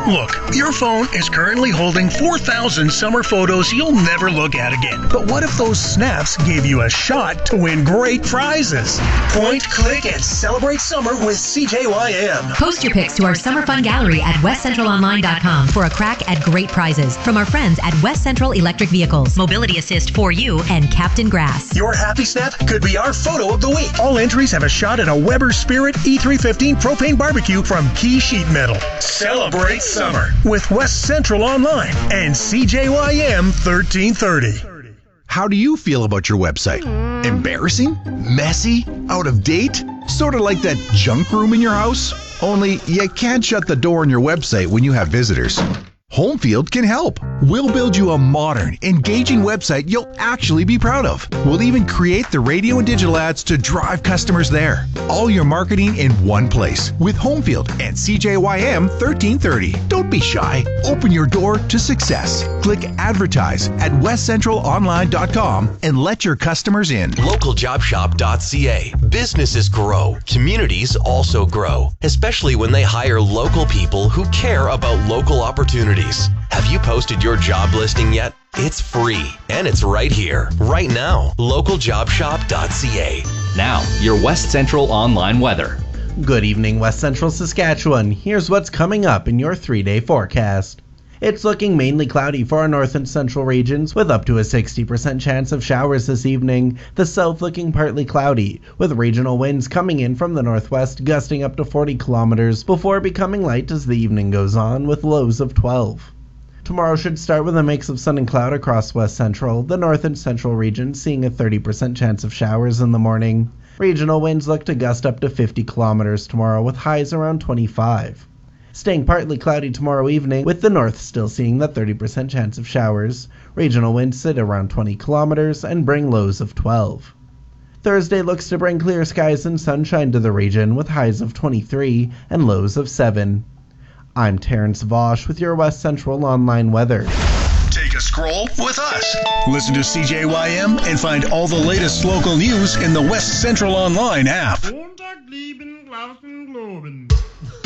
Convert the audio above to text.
Look, your phone is currently holding 4,000 summer photos you'll never look at again. But what if those snaps gave you a shot to win great prizes? Point, click, and celebrate summer with CJYM. Post your pics to our Summer Fun Gallery at westcentralonline.com for a crack at great prizes from our friends at West Central Electric Vehicles, Mobility Assist for You, and Captain Grass. Your happy snap could be our photo of the week. All entries have a shot at a Weber Spirit E315 propane barbecue from Key Sheet Metal. Celebrate summer with West Central Online and CJYM 1330. How do you feel about your website? Embarrassing? Messy? Out of date? Sort of like that junk room in your house? Only you can't shut the door on your website when you have visitors. Homefield can help. We'll build you a modern, engaging website you'll actually be proud of. We'll even create the radio and digital ads to drive customers there. All your marketing in one place with Homefield and CJYM 1330. Don't be shy. Open your door to success. Click advertise at westcentralonline.com and let your customers in. Localjobshop.ca. Businesses grow. Communities also grow, especially when they hire local people who care about local opportunities. Have you posted your job listing yet? It's free, and it's right here, right now. Localjobshop.ca. Now, your West Central Online weather. Good evening, West Central Saskatchewan. Here's what's coming up in your 3-day forecast. It's looking mainly cloudy for our north and central regions with up to a 60% chance of showers this evening. The south looking partly cloudy, with regional winds coming in from the northwest gusting up to 40 kilometers before becoming light as the evening goes on with lows of 12. Tomorrow should start with a mix of sun and cloud across west central, the north and central regions seeing a 30% chance of showers in the morning. Regional winds look to gust up to 50 kilometers tomorrow with highs around 25. Staying partly cloudy tomorrow evening, with the north still seeing the 30% chance of showers. Regional winds sit around 20 kilometers and bring lows of 12. Thursday looks to bring clear skies and sunshine to the region with highs of 23 and lows of 7. I'm Terrence Vosch with your West Central Online weather. Take a scroll with us. Listen to CJYM and find all the latest local news in the West Central Online app.